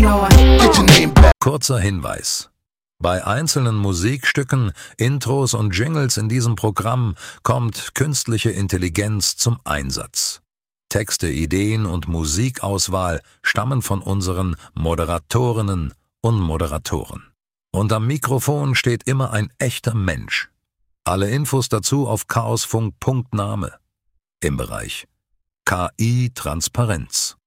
on. Get your name back. Kurzer Hinweis. Bei einzelnen Musikstücken, Intros und Jingles in diesem Programm kommt künstliche Intelligenz zum Einsatz. Texte, Ideen und Musikauswahl stammen von unseren Moderatorinnen und Moderatoren. Und am Mikrofon steht immer ein echter Mensch. Alle Infos dazu auf chaosfunk.name im Bereich KI Transparenz.